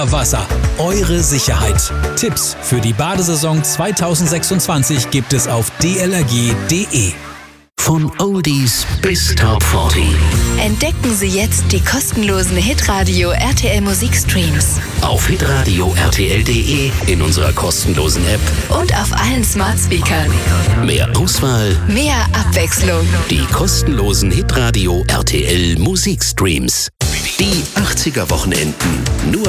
Wasser, eure Sicherheit. Tipps für die Badesaison 2026 gibt es auf dlrg.de. Von Oldies bis Top 40. Entdecken Sie jetzt die kostenlosen Hitradio RTL Musikstreams. Auf hitradio rtl.de, in unserer kostenlosen App und auf allen Smart Speakern. Mehr Auswahl, mehr Abwechslung. Die kostenlosen Hitradio RTL Musikstreams. Die 80er Wochenenden. Nur